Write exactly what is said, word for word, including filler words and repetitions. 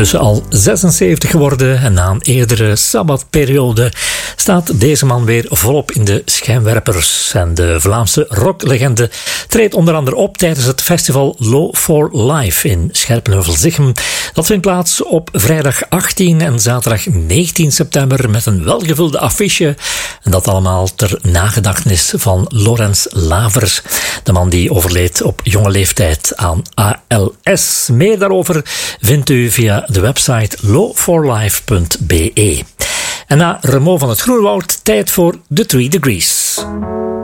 Ondertussen al zesenzeventig geworden en na een eerdere sabbatperiode staat deze man weer volop in de schijnwerpers. En de Vlaamse rocklegende treedt onder andere op tijdens het festival Low for Life in Scherpenheuvel-Zichem. Dat vindt plaats op vrijdag achttien en zaterdag negentien september met een welgevulde affiche. En dat allemaal ter nagedachtenis van Lorenz Lavers, de man die overleed op jonge leeftijd aan A L S. Meer daarover vindt u via de website low for life punt b e. En na Remo van het Groenwoud, tijd voor The Three Degrees.